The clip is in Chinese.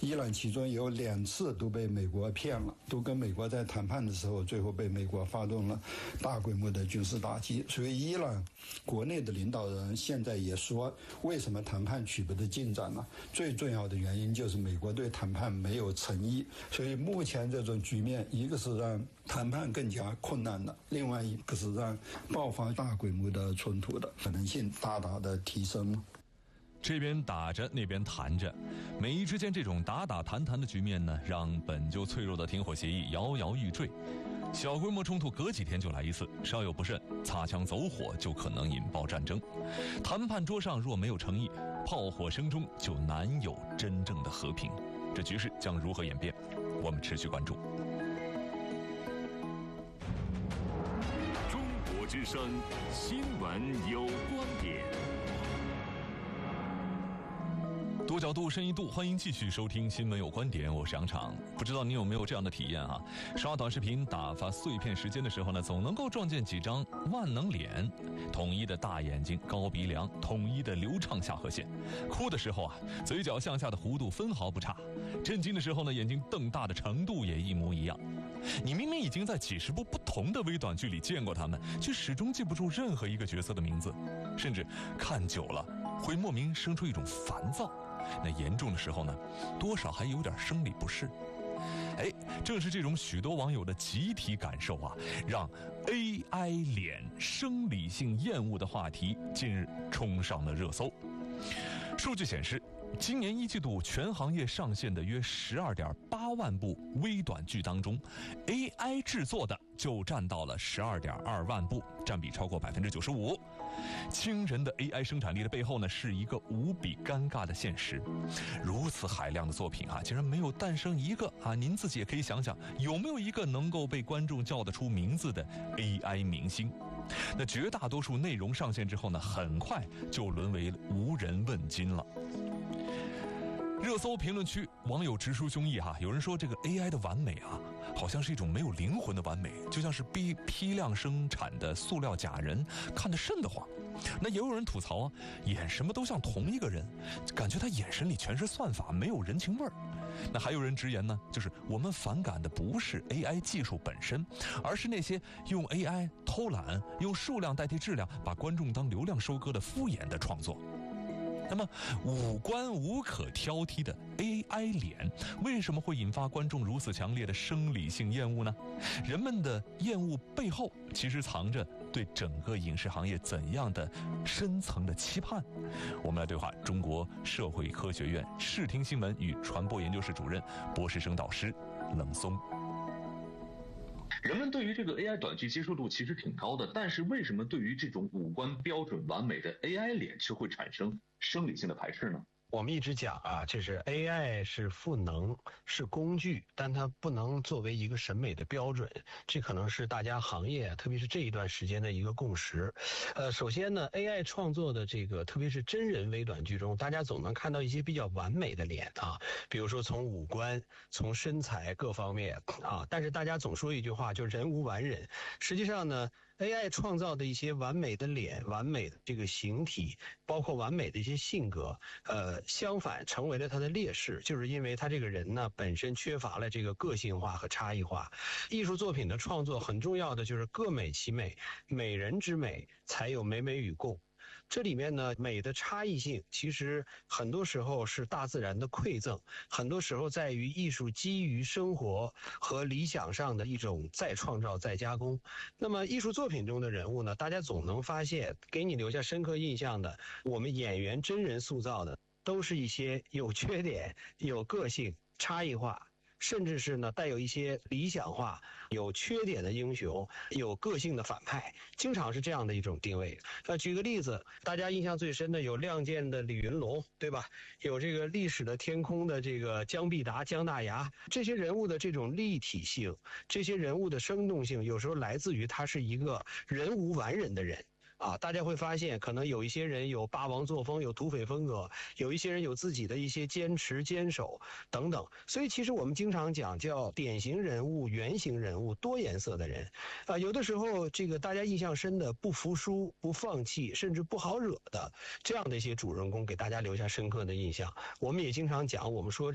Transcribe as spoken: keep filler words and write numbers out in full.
伊朗其中有两次都被美国骗了，都跟美国在谈判的时候，最后被美国发动了大规模的军事打击。所以伊朗国内的领导人现在也说，为什么谈判取不得进展呢？最重要的原因就是美国对谈判没有诚意。所以目前这种局面，一个是让谈判更加困难了，另外一个是让爆发大规模的冲突的可能性大大的提升了。 这边打着那边谈着，美伊之间这种打打谈谈的局面呢，让本就脆弱的停火协议摇摇欲坠。小规模冲突隔几天就来一次，稍有不慎擦枪走火就可能引爆战争。谈判桌上若没有诚意，炮火声中就难有真正的和平。这局势将如何演变，我们持续关注。 中国之声新闻有观点， 多角度深一度，欢迎继续收听新闻有观点，我是杨常。不知道你有没有这样的体验啊？刷短视频打发碎片时间的时候呢，总能够撞见几张万能脸，统一的大眼睛，高鼻梁，统一的流畅下颌线。哭的时候啊，嘴角向下的弧度分毫不差；震惊的时候呢，眼睛瞪大的程度也一模一样。你明明已经在几十部不同的微短剧里见过他们，却始终记不住任何一个角色的名字，甚至看久了会莫名生出一种烦躁。那严重的时候呢，多少还有点生理不适。哎，正是这种许多网友的集体感受啊，让 A I 脸生理性厌恶的话题近日冲上了热搜。数据显示，今年一季度全行业上线的约十二点八万部微短剧当中 ，A I 制作的就占到了十二点二万部，占比超过百分之九十五。惊人的 A I 生产力的背后呢，是一个无比尴尬的现实。如此海量的作品啊，竟然没有诞生一个啊，您自己也可以想想，有没有一个能够被观众叫得出名字的 A I 明星？那绝大多数内容上线之后呢，很快就沦为无人问津了。热搜评论区网友直抒胸臆哈、啊，有人说这个 A I 的完美啊，好像是一种没有灵魂的完美，就像是批批量生产的塑料假人，看得瘆得慌。那也有人吐槽啊，演什么都像同一个人，感觉他眼神里全是算法，没有人情味儿。那还有人直言呢，就是我们反感的不是 A I 技术本身，而是那些用 A I 偷懒、用数量代替质量，把观众当流量收割的敷衍的创作。那么五官无可挑剔的 A I 脸为什么会引发观众如此强烈的生理性厌恶呢？人们的厌恶背后其实藏着对整个影视行业怎样的深层的期盼？我们来对话中国社会科学院视听新闻与传播研究室主任、博士生导师冷松。 人们对于这个 A I 短剧接受度其实挺高的，但是为什么对于这种五官标准完美的 A I 脸却会产生生理性的排斥呢？ 我们一直讲啊，就是 A I 是赋能，是工具，但它不能作为一个审美的标准，这可能是大家行业，特别是这一段时间的一个共识。呃，首先呢 ，A I 创作的这个，特别是真人微短剧中，大家总能看到一些比较完美的脸啊，比如说从五官、从身材各方面啊，但是大家总说一句话，就是人无完人。实际上呢，A I 创造的一些完美的脸、完美的这个形体，包括完美的一些性格，呃，相反成为了他的劣势，就是因为他这个人呢本身缺乏了这个个性化和差异化。艺术作品的创作很重要的就是各美其美，美人之美才有美美与共。这里面呢，美的差异性其实很多时候是大自然的馈赠，很多时候在于艺术基于生活和理想上的一种再创造、再加工。那么艺术作品中的人物呢，大家总能发现给你留下深刻印象的，我们演员真人塑造的都是一些有缺点、有个性、差异化，甚至是呢带有一些理想化、有缺点的英雄，有个性的反派，经常是这样的一种定位。呃，举个例子，大家印象最深的有《亮剑》的李云龙，对吧？有这个《历史的天空》的这个姜必达、姜大牙，这些人物的这种立体性，这些人物的生动性，有时候来自于他是一个人无完人的人。啊，大家会发现可能有一些人有霸王作风，有土匪风格，有一些人有自己的一些坚持坚守等等。所以其实我们经常讲叫典型人物、原型人物、多颜色的人啊，有的时候这个大家印象深的不服输、不放弃，甚至不好惹的这样的一些主人公给大家留下深刻的印象。我们也经常讲，我们说